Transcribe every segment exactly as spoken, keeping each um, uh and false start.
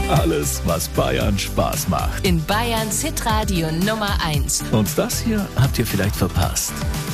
Alles, was Bayern Spaß macht. In Bayerns Hitradio Nummer eins. Und das hier habt ihr vielleicht verpasst.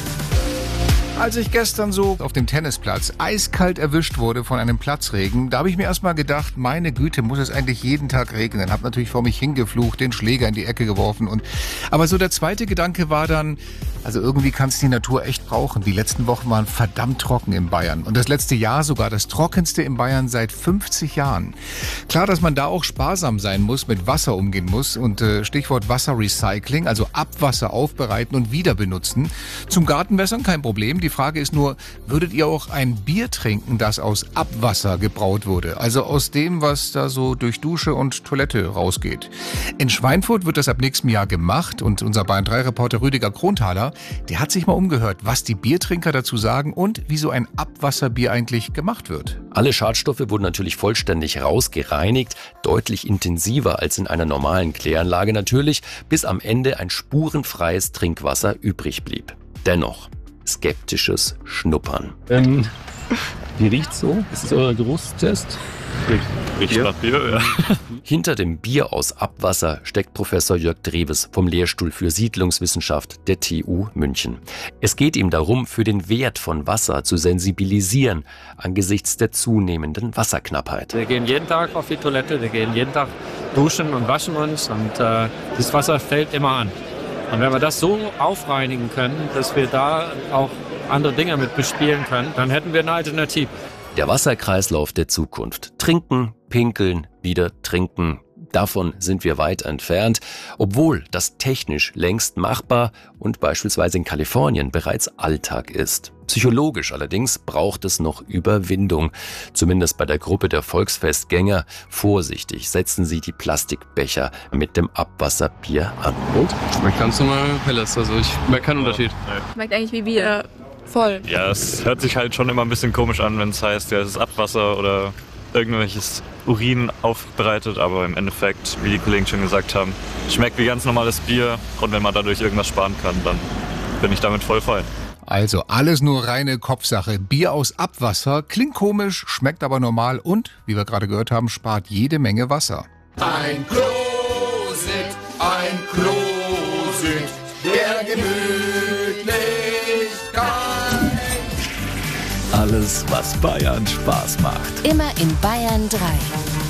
Als ich gestern so auf dem Tennisplatz eiskalt erwischt wurde von einem Platzregen, da habe ich mir erstmal gedacht, meine Güte, muss es eigentlich jeden Tag regnen. Hab natürlich vor mich hingeflucht, den Schläger in die Ecke geworfen. Und aber so der zweite Gedanke war dann, also irgendwie kann es die Natur echt brauchen. Die letzten Wochen waren verdammt trocken in Bayern. Und das letzte Jahr sogar das trockenste in Bayern seit fünfzig Jahren. Klar, dass man da auch sparsam sein muss, mit Wasser umgehen muss. Und äh, Stichwort Wasserrecycling, also Abwasser aufbereiten und wieder benutzen. Zum Gartenwässern kein Problem. Die Frage ist nur, würdet ihr auch ein Bier trinken, das aus Abwasser gebraut wurde? Also aus dem, was da so durch Dusche und Toilette rausgeht. In Schweinfurt wird das ab nächstem Jahr gemacht und unser Bayern drei Reporter Rüdiger Kronthaler, der hat sich mal umgehört, was die Biertrinker dazu sagen und wie so ein Abwasserbier eigentlich gemacht wird. Alle Schadstoffe wurden natürlich vollständig rausgereinigt, deutlich intensiver als in einer normalen Kläranlage natürlich, bis am Ende ein spurenfreies Trinkwasser übrig blieb. Dennoch skeptisches Schnuppern. Ähm, wie riecht's so? Ist das euer Geruchstest? Riecht nach Bier, ja. Hinter dem Bier aus Abwasser steckt Professor Jörg Dreves vom Lehrstuhl für Siedlungswissenschaft der T U München. Es geht ihm darum, für den Wert von Wasser zu sensibilisieren angesichts der zunehmenden Wasserknappheit. Wir gehen jeden Tag auf die Toilette, wir gehen jeden Tag duschen und waschen uns und äh, das Wasser fällt immer an. Und wenn wir das so aufreinigen können, dass wir da auch andere Dinge mit bespielen können, dann hätten wir eine Alternative. Der Wasserkreislauf der Zukunft. Trinken, pinkeln, wieder trinken. Davon sind wir weit entfernt, obwohl das technisch längst machbar und beispielsweise in Kalifornien bereits Alltag ist. Psychologisch allerdings braucht es noch Überwindung. Zumindest bei der Gruppe der Volksfestgänger. Vorsichtig setzen sie die Plastikbecher mit dem Abwasserbier an. Und? Schmeckt ganz normal helles, also ich merke keinen Unterschied. Schmeckt eigentlich wie Bier. Voll. Ja, es hört sich halt schon immer ein bisschen komisch an, wenn es heißt, ja, es ist Abwasser oder irgendwelches Urin aufbereitet, aber im Endeffekt, wie die Kollegen schon gesagt haben, schmeckt wie ganz normales Bier und wenn man dadurch irgendwas sparen kann, dann bin ich damit voll fein. Also alles nur reine Kopfsache. Bier aus Abwasser klingt komisch, schmeckt aber normal und, wie wir gerade gehört haben, spart jede Menge Wasser. Ein Closet, ein Closet, der gemütlich Alles, was Bayern Spaß macht. Immer in Bayern drei.